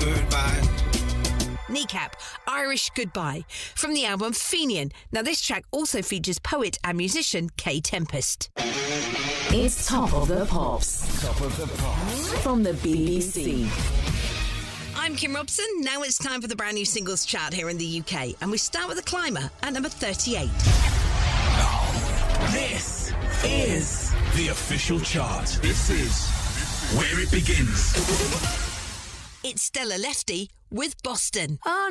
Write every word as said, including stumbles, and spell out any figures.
goodbye. Kneecap, Irish Goodbye, from the album Fenian. Now this track also features poet and musician Kay Tempest. It's Top of the Pops. Top of the Pops. From the B B C. I'm Kim Robson. Now it's time for the brand new singles chart here in the U K. And we start with The Climber at number thirty-eight. This is the official chart. This is where it begins. It's Stella Lefty with Boston. Oh,